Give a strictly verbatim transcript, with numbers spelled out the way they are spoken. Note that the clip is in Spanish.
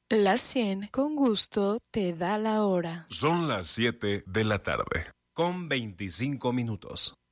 La cien con gusto te da la hora. Son las siete de la tarde, con veinticinco minutos.